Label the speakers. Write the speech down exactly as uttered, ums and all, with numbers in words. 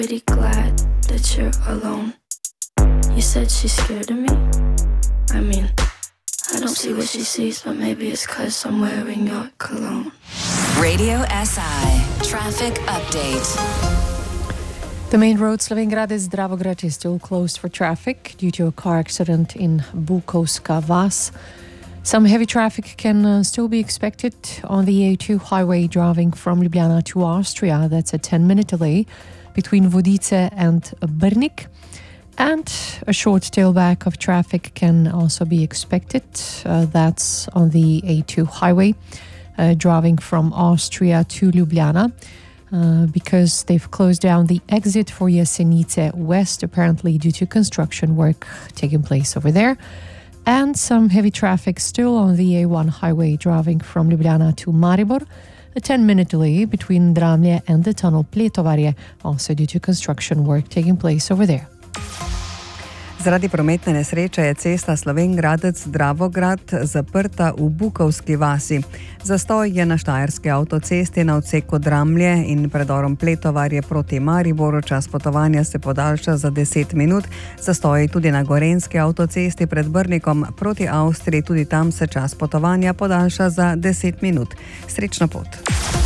Speaker 1: Pretty glad that you're alone. You said she's scared of me? I mean, I don't see what she sees, but maybe it's 'cause I'm wearing your cologne.
Speaker 2: Radio S I Traffic Update.
Speaker 3: The main road Slovenj-Gradec-Dravograd is still closed for traffic due to a car accident in Bukovska Vas. Some heavy traffic can uh, still be expected on the A two highway driving from Ljubljana to Austria. That's a ten-minute delay between Vodice and Brnik. And a short tailback of traffic can also be expected. Uh, that's on the A two highway uh, driving from Austria to Ljubljana. Uh, because they've closed down the exit for Jesenice West, apparently due to construction work taking place over there. And some heavy traffic still on the A one highway driving from Ljubljana to Maribor. A ten-minute delay between Dramlje and the tunnel Pletovarje, also due to construction work taking place over there.
Speaker 4: Zaradi prometne nesreče je cesta Slovenj-Gradec-Dravograd zaprta v Bukovski vasi. Zastoj je na Štajerski avtocesti na odseku Dramlje in predorom Pletovarje proti Mariboru. Čas potovanja se podaljša za deset minut. Zastoj tudi na Gorenjski avtocesti pred Brnikom proti Avstriji. Tudi tam se čas potovanja podaljša za deset minut. Srečno pot!